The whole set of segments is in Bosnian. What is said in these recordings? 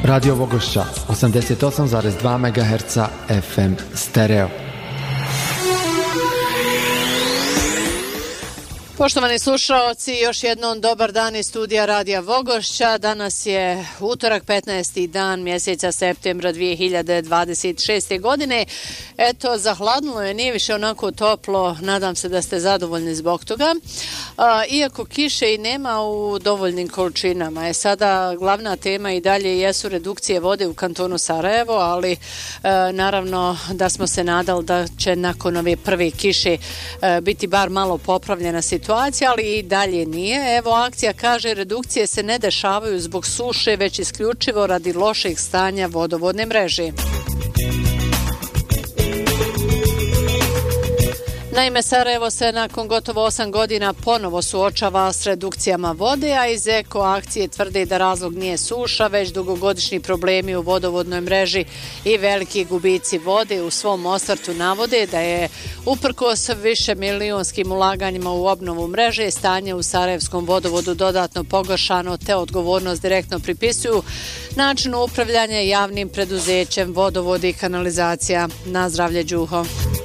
Radio Vogošća 88,2 MHz FM stereo. Poštovani slušaoci, još jednom dobar dan iz studija Radija Vogošća. Danas je utorak, 15. dan mjeseca septembra 2026. godine. Eto, zahladnulo je, nije više onako toplo, nadam se da ste zadovoljni zbog toga. Iako kiše i nema u dovoljnim količinama. Sada glavna tema i dalje jesu redukcije vode u kantonu Sarajevo, ali naravno da smo se nadali da će nakon ove prve kiše biti bar malo popravljena situacija, ali i dalje nije. Evo, akcija kaže redukcije se ne dešavaju zbog suše, već isključivo radi lošeg stanja vodovodne mreže. Naime, Sarajevo se nakon gotovo 8 godina ponovo suočava s redukcijama vode, a iz eko akcije tvrde da razlog nije suša, već dugogodišnji problemi u vodovodnoj mreži i veliki gubici vode. U svom osvrtu navode da je uprkos više milijunskim ulaganjima u obnovu mreže stanje u sarajevskom vodovodu dodatno pogoršano, te odgovornost direktno pripisuju načinu upravljanja javnim preduzećem vodovodi i kanalizacija. Na zdravlje, Đuho.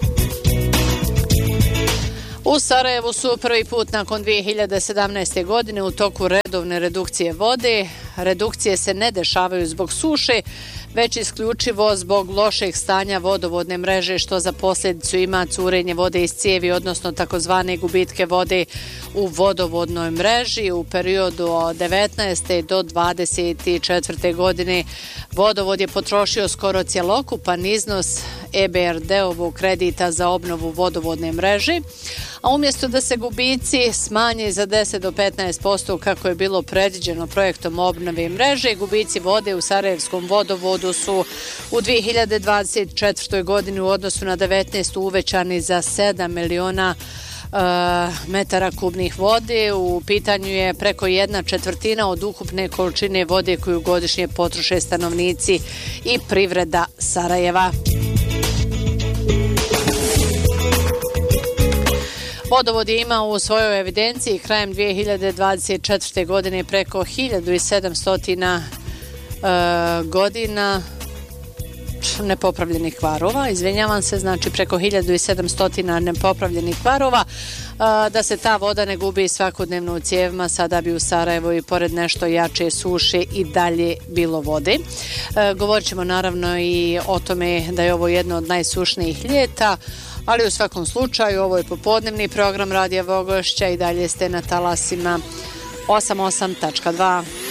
U Sarajevu su prvi put nakon 2017. godine u toku redovne redukcije vode. Redukcije se ne dešavaju zbog suše, već isključivo zbog lošeg stanja vodovodne mreže, što za posljedicu ima curenje vode iz cijevi, odnosno takozvane gubitke vode u vodovodnoj mreži. U periodu od 19. do 24. godine vodovod je potrošio skoro cjelokupan iznos EBRD-ovog kredita za obnovu vodovodne mreže, a umjesto da se gubici smanje za 10 do 15% kako je bilo predviđeno projektom obnove mreže, gubici vode u sarajevskom vodovodu su u 2024. godini u odnosu na 19. uvećani za 7 miliona metara kubnih vode. U pitanju je preko 1/4 od ukupne količine vode koju godišnje potroše stanovnici i privreda Sarajeva. Vodovod je imao u svojoj evidenciji krajem 2024. godine preko 1700 godina nepopravljenih kvarova, znači preko 1700 nepopravljenih kvarova. Da se ta voda ne gubi svakodnevno u cijevima, sada bi u Sarajevu i pored nešto jače suše i dalje bilo vode. Govorit ćemo naravno i o tome da je ovo jedno od najsušnijih ljeta, ali u svakom slučaju ovo je popodnevni program Radija Vogošća i dalje ste na talasima 88.2.